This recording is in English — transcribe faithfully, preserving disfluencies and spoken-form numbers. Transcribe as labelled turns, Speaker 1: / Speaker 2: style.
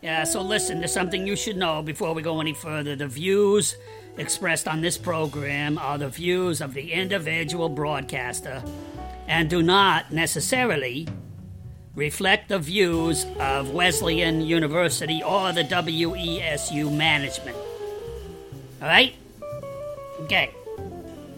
Speaker 1: Yeah, so listen, there's something you should know before we go any further. The views expressed on this program are the views of the individual broadcaster and do not necessarily reflect the views of Wesleyan University or the W E S U management. All right? Okay.